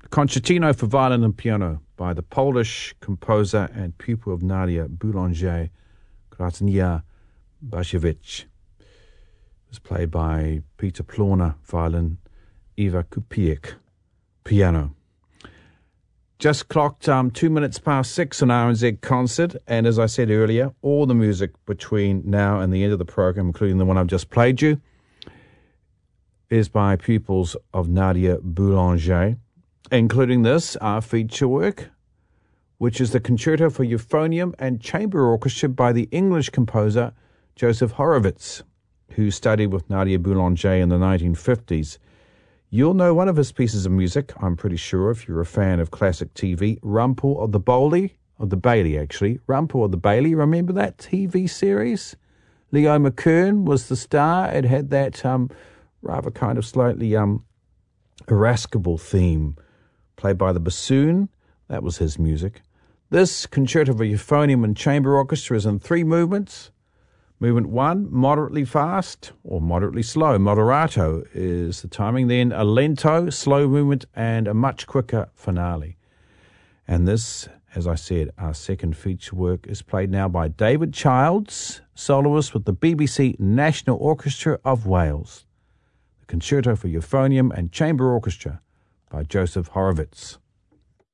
Concertino for Violin and Piano by the Polish composer and pupil of Nadia Boulanger, Krasnia Basiewicz. It was played by Peter Plorner, violin, Eva Kupiec, piano. Just clocked 2 minutes past 6 on RNZ Concert, and as I said earlier, all the music between now and the end of the program, including the one I've just played you, is by pupils of Nadia Boulanger, including this, our feature work, which is the Concerto for Euphonium and Chamber Orchestra by the English composer Joseph Horowitz, who studied with Nadia Boulanger in the 1950s. You'll know one of his pieces of music, I'm pretty sure, if you're a fan of classic TV, Rumpel of the Bailey, Rumpel of the Bailey, remember that TV series? Leo McKern was the star. It had that rather kind of slightly irascible theme, played by the bassoon. That was his music. This Concerto for Euphonium and Chamber Orchestra is in 3 movements. Movement 1, moderately fast or moderately slow. Moderato is the timing. Then a lento, slow movement, and a much quicker finale. And this, as I said, our second feature work is played now by David Childs, soloist with the BBC National Orchestra of Wales. The Concerto for Euphonium and Chamber Orchestra by Joseph Horowitz.